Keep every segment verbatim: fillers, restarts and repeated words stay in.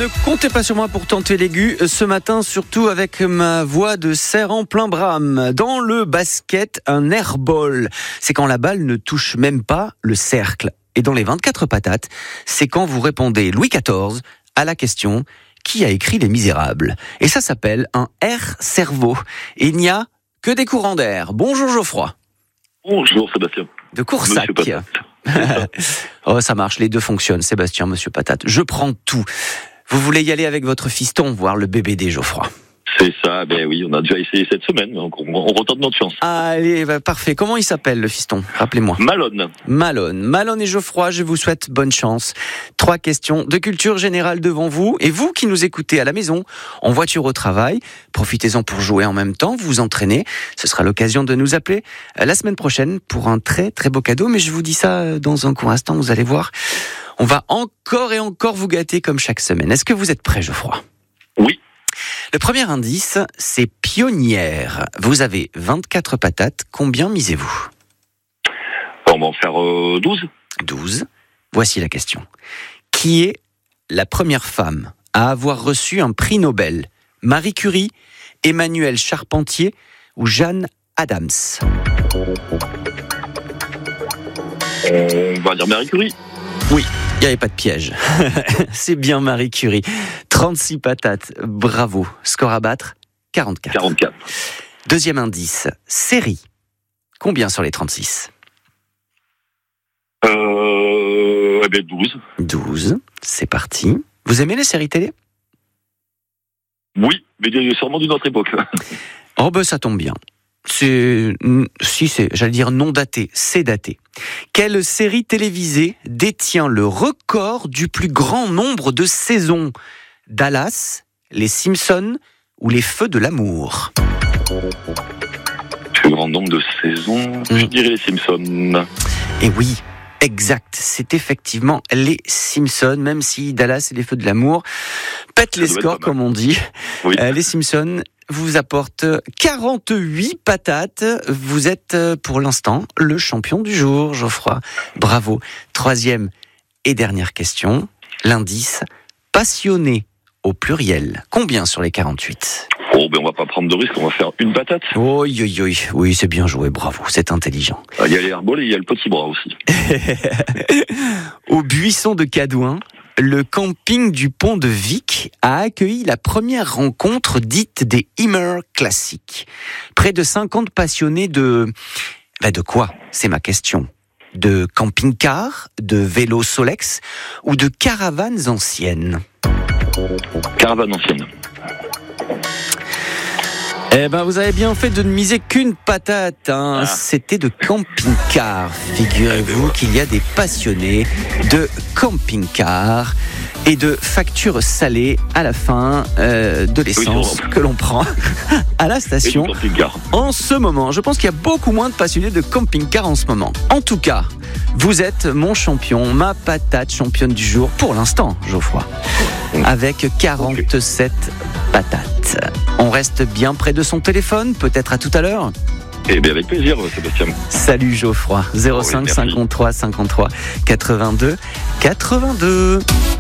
ne comptez pas sur moi pour tenter l'aigu ce matin, surtout avec ma voix de cerf en plein brame. Dans le basket, un airball, c'est quand la balle ne touche même pas le cercle. Et dans les vingt-quatre patates, c'est quand vous répondez Louis quatorze à la question « Qui a écrit Les Misérables ?» Et ça s'appelle un air-cerveau. Et il n'y a que des courants d'air. Bonjour Geoffroy. Bonjour Sébastien. De Coursac. Oh, ça marche, les deux fonctionnent. Sébastien, Monsieur Patate, je prends tout. Vous voulez y aller avec votre fiston, voir le B B D, Geoffroy? C'est ça, ben oui, on a déjà essayé cette semaine, donc on, on retente notre chance. Allez, bah, parfait. Comment il s'appelle, le fiston? Rappelez-moi. Malone. Malone. Malone et Geoffroy, je vous souhaite bonne chance. Trois questions de culture générale devant vous. Et vous qui nous écoutez à la maison, en voiture au travail, profitez-en pour jouer en même temps, vous entraîner. Ce sera l'occasion de nous appeler la semaine prochaine pour un très très beau cadeau. Mais je vous dis ça dans un court instant, vous allez voir. On va encore et encore vous gâter comme chaque semaine. Est-ce que vous êtes prêt, Geoffroy? Oui. Le premier indice, c'est pionnière. Vous avez vingt-quatre patates. Combien misez-vous? On va en faire euh, douze. douze. Voici la question. Qui est la première femme à avoir reçu un prix Nobel? Marie Curie, Emmanuelle Charpentier ou Jeanne Adams? On va dire Marie Curie. Oui, il n'y avait pas de piège. C'est bien Marie Curie. trente-six patates, bravo. Score à battre, quarante-quatre. quarante-quatre. Deuxième indice, série. Combien sur les trente-six? Euh, eh bien douze. douze, c'est parti. Vous aimez les séries télé? Oui, mais sûrement d'une autre époque. Oh ben ça tombe bien. C'est, si c'est, j'allais dire non daté, c'est daté. Quelle série télévisée détient le record du plus grand nombre de saisons? Dallas, Les Simpsons ou Les Feux de l'amour? Plus grand nombre de saisons, mmh. Je dirais Les Simpsons. Et oui, exact, c'est effectivement Les Simpsons, même si Dallas et Les Feux de l'amour pètent les scores, comme on dit. Oui. Euh, les Simpsons vous apporte quarante-huit patates. Vous êtes pour l'instant le champion du jour, Geoffroy. Bravo. Troisième et dernière question. L'indice, passionné au pluriel. Combien sur les quarante-huit? Oh, ben on va pas prendre de risque, on va faire une patate. Oh, oui, oui, oui, c'est bien joué, bravo, c'est intelligent. Il y a l'airball et il y a le petit bras aussi. Au buisson de Cadouin, le camping du Pont de Vic a accueilli la première rencontre dite des Immer Classiques. Près de cinquante passionnés de... Ben de quoi? C'est ma question. De camping-car, de vélos Solex ou de caravanes anciennes? Caravane ancienne. Eh ben, vous avez bien fait de ne miser qu'une patate, hein. Ah. C'était de camping-car. Figurez-vous qu'il y a des passionnés de camping-car et de factures salées à la fin euh, de l'essence oui, que l'on prend à la station en ce moment. Je pense qu'il y a beaucoup moins de passionnés de camping-car en ce moment. En tout cas, vous êtes mon champion, ma patate championne du jour pour l'instant, Geoffroy, avec quarante-sept patates. On reste bien près de son téléphone, peut-être à tout à l'heure. Eh bien avec plaisir, Sébastien. Salut Geoffroy, zéro cinq oui, cinquante-trois cinquante-trois quatre-vingt-deux quatre-vingt-deux.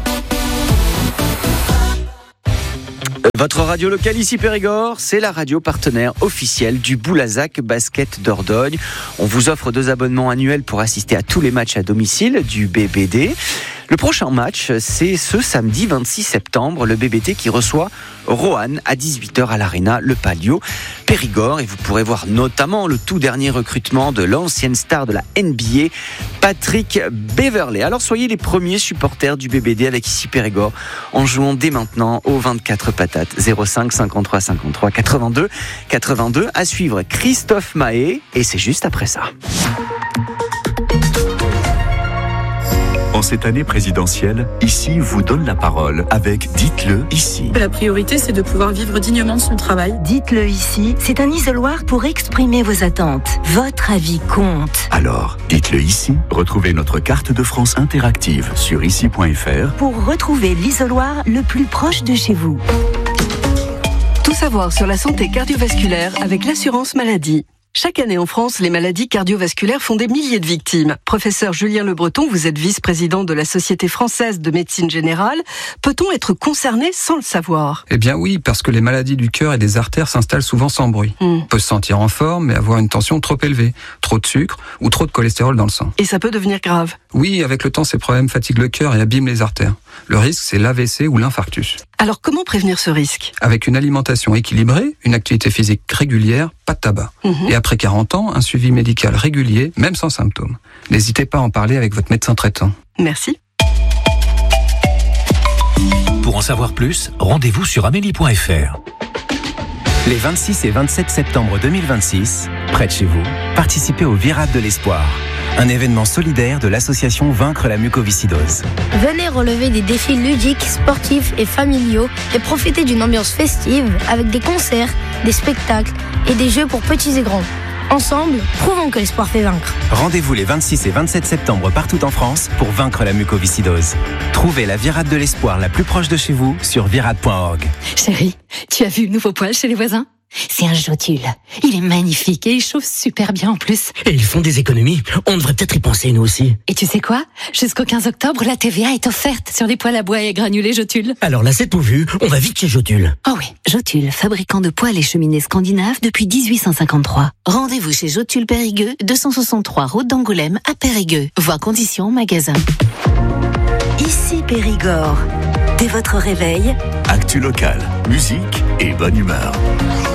Votre radio locale ici Périgord, c'est la radio partenaire officielle du Boulazac Basket Dordogne. On vous offre deux abonnements annuels pour assister à tous les matchs à domicile du B B D. Le prochain match, c'est ce samedi vingt-six septembre, le B B D qui reçoit Roanne à dix-huit heures à l'Arena Le Palio Périgord. Et vous pourrez voir notamment le tout dernier recrutement de l'ancienne star de la N B A, Patrick Beverley. Alors soyez les premiers supporters du B B D avec ici Périgord en jouant dès maintenant aux vingt-quatre patates. zéro cinq cinquante-trois cinquante-trois quatre-vingt-deux quatre-vingt-deux. À suivre Christophe Mahé et c'est juste après ça. En cette année présidentielle, ici vous donne la parole avec Dites-le ici. La priorité, c'est de pouvoir vivre dignement de son travail. Dites-le ici, c'est un isoloir pour exprimer vos attentes. Votre avis compte. Alors, dites-le ici. Retrouvez notre carte de France interactive sur ici point f r pour retrouver l'isoloir le plus proche de chez vous. Tout savoir sur la santé cardiovasculaire avec l'assurance maladie. Chaque année en France, les maladies cardiovasculaires font des milliers de victimes. Professeur Julien Le Breton, vous êtes vice-président de la Société française de médecine générale. Peut-on être concerné sans le savoir ? Eh bien oui, parce que les maladies du cœur et des artères s'installent souvent sans bruit. Mm. On peut se sentir en forme, mais avoir une tension trop élevée, trop de sucre ou trop de cholestérol dans le sang. Et ça peut devenir grave. Oui, avec le temps, ces problèmes fatiguent le cœur et abîment les artères. Le risque, c'est l'A V C ou l'infarctus. Alors comment prévenir ce risque ? Avec une alimentation équilibrée, une activité physique régulière, pas de tabac. Mmh. Et après quarante ans, un suivi médical régulier, même sans symptômes. N'hésitez pas à en parler avec votre médecin traitant. Merci. Pour en savoir plus, rendez-vous sur amélie point f r. Les vingt-six et vingt-sept septembre deux mille vingt-six, près de chez vous, participez au Virade de l'Espoir, un événement solidaire de l'association Vaincre la mucoviscidose. Venez relever des défis ludiques, sportifs et familiaux et profitez d'une ambiance festive avec des concerts, des spectacles et des jeux pour petits et grands. Ensemble, prouvons que l'espoir fait vaincre. Rendez-vous les vingt-six et vingt-sept septembre partout en France pour vaincre la mucoviscidose. Trouvez la Virade de l'Espoir la plus proche de chez vous sur virade point org. Chérie, tu as vu le nouveau poêle chez les voisins ? C'est un Jotule. Il est magnifique et il chauffe super bien en plus. Et ils font des économies. On devrait peut-être y penser, nous aussi. Et tu sais quoi ? Jusqu'au quinze octobre, la T V A est offerte sur les poêles à bois et granulés Jotule. Alors là, c'est tout vu. On va vite chez Jotule. Oh oui. Jotule, fabricant de poêles et cheminées scandinaves depuis dix-huit cent cinquante-trois. Rendez-vous chez Jotule Périgueux, deux cent soixante-trois route d'Angoulême à Périgueux. Voir conditions en magasin. Ici Périgord. Dès votre réveil, Actu local, musique et bonne humeur.